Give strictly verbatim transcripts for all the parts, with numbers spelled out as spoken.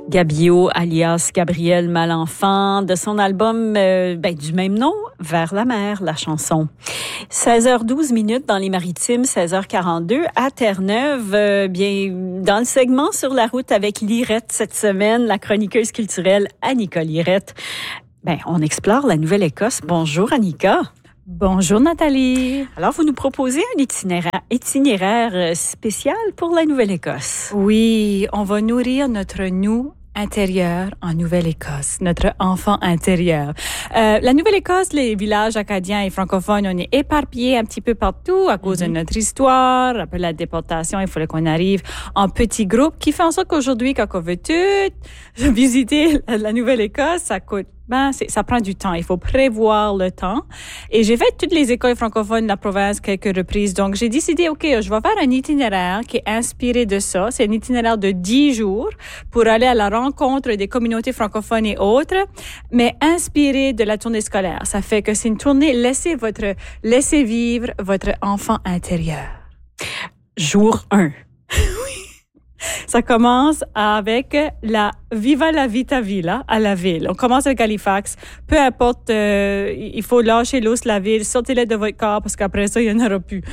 Gabio, alias Gabriel Malenfant, de son album euh, ben, du même nom, Vers la mer, la chanson. seize heures douze minutes dans les Maritimes, seize heures quarante-deux à Terre-Neuve. Euh, bien, dans le segment Sur la route avec Lirette cette semaine, la chroniqueuse culturelle Annika Lirette, ben, on explore la Nouvelle-Écosse. Bonjour Annika. Bonjour Nathalie. Alors, vous nous proposez un itinéraire, itinéraire spécial pour la Nouvelle-Écosse. Oui, on va nourrir notre nous intérieur en Nouvelle-Écosse, notre enfant intérieur. Euh, la Nouvelle-Écosse, les villages acadiens et francophones, on est éparpillés un petit peu partout à cause mm-hmm. de notre histoire. Après la déportation, il fallait qu'on arrive en petits groupes, qui fait en sorte qu'aujourd'hui, quand on veut tout visiter la, la Nouvelle-Écosse, ça coûte Ben, c'est, ça prend du temps. Il faut prévoir le temps. Et j'ai fait toutes les écoles francophones de la province quelques reprises. Donc, j'ai décidé, OK, je vais faire un itinéraire qui est inspiré de ça. C'est un itinéraire de dix jours pour aller à la rencontre des communautés francophones et autres, mais inspiré de la tournée scolaire. Ça fait que c'est une tournée, laissez votre, laissez vivre votre enfant intérieur. Jour un. Ça commence avec la Viva la Vita Villa à la ville. On commence avec Halifax. Peu importe, euh, il faut lâcher l'os la ville, sortez-les de votre corps parce qu'après ça, il n'y en aura plus.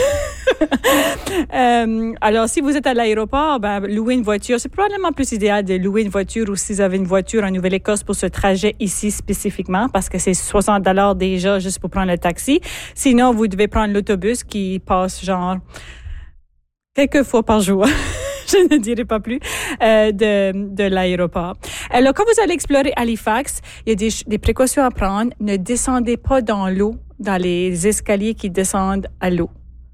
euh, alors, si vous êtes à l'aéroport, ben, louer une voiture, c'est probablement plus idéal de louer une voiture ou si vous avez une voiture en Nouvelle-Écosse pour ce trajet ici spécifiquement parce que c'est soixante dollars déjà juste pour prendre le taxi. Sinon, vous devez prendre l'autobus qui passe genre quelques fois par jour. Je ne dirai pas plus, euh, de, de l'aéroport. Alors, quand vous allez explorer Halifax, il y a des, des précautions à prendre. Ne descendez pas dans l'eau, dans les escaliers qui descendent à l'eau.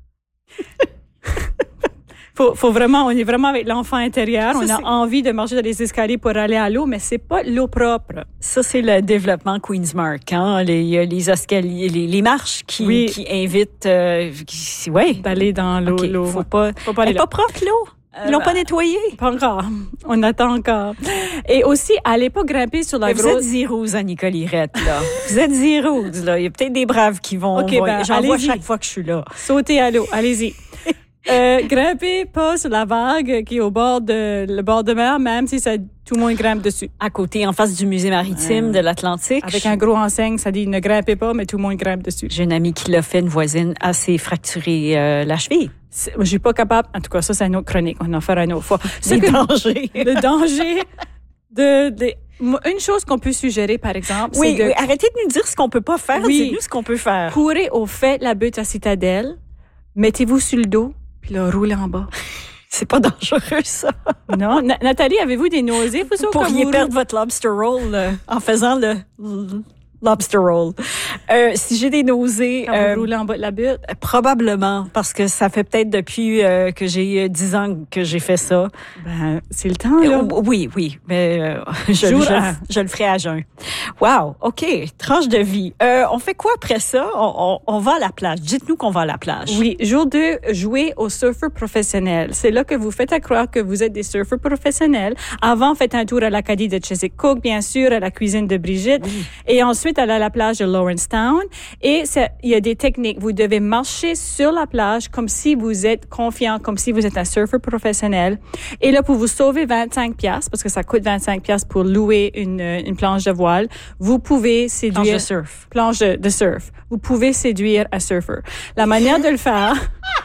faut, faut vraiment, on est vraiment avec l'enfant intérieur. Ça, on a c'est... envie de marcher dans les escaliers pour aller à l'eau, mais c'est pas l'eau propre. Ça, c'est le développement Queensmark, hein? Les, les escaliers, les, les marches qui, oui. qui invitent, euh, qui, ouais. D'aller dans l'eau. Okay. l'eau. Faut pas, faut pas aller Elle là. est pas propre, l'eau. Ils l'ont pas nettoyé? Pas encore. On attend encore. Et aussi, allez pas grimper sur la Mais grosse... Vous êtes zéros, Annika Lirette, là. Vous êtes zéros, là. Il y a peut-être des braves qui vont... OK, vont... ben, J'en allez-y. vois chaque fois que je suis là. Sautez à l'eau. Allez-y. euh, grimpez pas sur la vague qui est au bord de, le bord de mer, même si ça, tout le monde grimpe dessus. À côté, en face du musée maritime ouais. de l'Atlantique. Avec un gros enseigne, ça dit ne grimpez pas, mais tout le monde grimpe dessus. J'ai une amie qui l'a fait, une voisine, assez fracturée euh, la cheville. Je suis pas capable. En tout cas, ça, c'est une autre chronique. On en fera une autre fois. C'est le danger. Le danger de, de... Une chose qu'on peut suggérer, par exemple, oui, c'est de... Oui, arrêtez de nous dire ce qu'on peut pas faire. Oui. Dites-nous ce qu'on peut faire. Courez au fait la butte à Citadelle. Mettez-vous sur le dos, puis là, roulez en bas. C'est pas dangereux, ça. Non. Na- Nathalie, avez-vous des nausées? Vous pourriez perdre vous... votre lobster roll euh, en faisant le... lobster roll. Euh, si j'ai des nausées... Quand euh, vous roulez en bas de la butte? Probablement, parce que ça fait peut-être depuis euh, que j'ai dix ans que j'ai fait ça. Ben, c'est le temps, là. Euh, oui, oui, mais euh, je, je, je, je le ferai à jeun. Wow, OK, tranche de vie. Euh, on fait quoi après ça? On, on, on va à la plage. Dites-nous qu'on va à la plage. Oui, jour deux, jouer aux surfeurs professionnels. C'est là que vous faites à croire que vous êtes des surfeurs professionnels. Avant, faites un tour à l'Acadie de Chesapeake Cook, bien sûr, à la cuisine de Brigitte. Oui. Et ensuite, aller à la plage de Lawrencetown. Et il y a des techniques. Vous devez marcher sur la plage comme si vous êtes confiant, comme si vous êtes un surfeur professionnel. Et là, pour vous sauver vingt-cinq piastres, parce que ça coûte vingt-cinq piastres pour louer une, une planche de voile, vous pouvez séduire... Planche de surf. Planche de, de surf. Vous pouvez séduire un surfeur. La manière de le faire...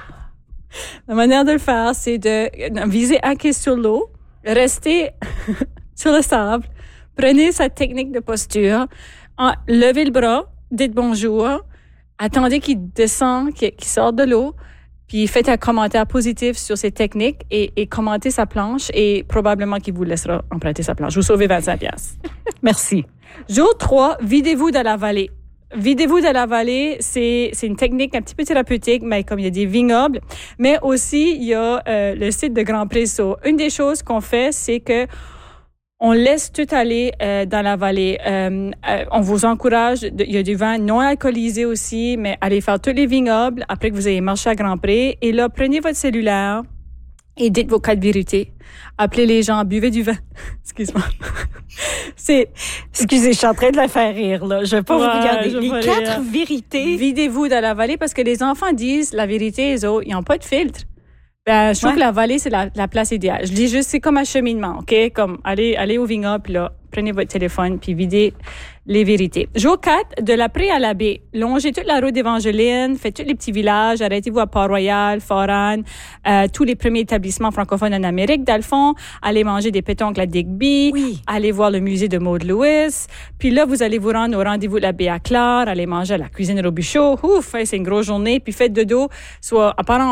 la manière de le faire, c'est de viser un pied sur l'eau, rester sur le sable, prenez sa technique de posture, en, levez le bras, dites bonjour, attendez qu'il descend, qu'il, qu'il sorte de l'eau, puis faites un commentaire positif sur ses techniques et, et commentez sa planche et probablement qu'il vous laissera emprunter sa planche. Vous sauvez vingt-cinq piastres. Merci. Jour trois, videz-vous de la vallée. Videz-vous de la vallée, c'est, c'est une technique un petit peu thérapeutique, mais comme il y a des vignobles, mais aussi il y a euh, le site de Grand Presso. Une des choses qu'on fait, c'est que on laisse tout aller euh, dans la vallée. Euh, euh, on vous encourage, de, il y a du vin non alcoolisé aussi, mais allez faire tous les vignobles après que vous ayez marché à Grand Pré. Et là, prenez votre cellulaire et dites vos quatre vérités. Appelez les gens, buvez du vin. Excuse-moi. C'est... Excusez, je suis en train de la faire rire, là. Je vais pas ouais, vous regarder. Les quatre rire. vérités. Videz-vous dans la vallée parce que les enfants disent la vérité, les autres, ils n'ont pas de filtre. Ben, je trouve Ouais. que la vallée, c'est la, la place idéale. Je dis juste, c'est comme un cheminement, OK? Comme, allez, allez au vignoble, puis là, prenez votre téléphone, puis videz les vérités. Jour quatre, de la Prée à la baie. Longez toute la route d'Évangeline, faites tous les petits villages, arrêtez-vous à Port-Royal, Foran, euh, tous les premiers établissements francophones en Amérique, dans le fond. Allez manger des pétoncles à Digby. Oui. Allez voir le musée de Maud Lewis. Puis là, vous allez vous rendre au rendez-vous de la baie à Clare, allez manger à la cuisine Robuchon. Ouf, hein, c'est une grosse journée. Puis faites dodo, soit apparemment